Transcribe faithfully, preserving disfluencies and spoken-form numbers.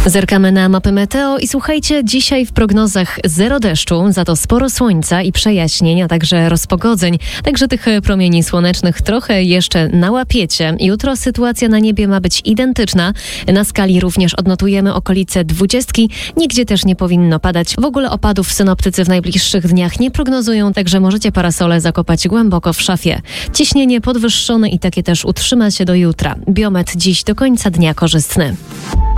Zerkamy na mapy meteo i słuchajcie, dzisiaj w prognozach zero deszczu, za to sporo słońca i przejaśnień, a także rozpogodzeń. Także tych promieni słonecznych trochę jeszcze nałapiecie. Jutro sytuacja na niebie ma być identyczna. Na skali również odnotujemy okolice dwudziestki. Nigdzie też nie powinno padać. W ogóle opadów synoptycy w najbliższych dniach nie prognozują, także możecie parasole zakopać głęboko w szafie. Ciśnienie podwyższone i takie też utrzyma się do jutra. Biometr dziś do końca dnia korzystny.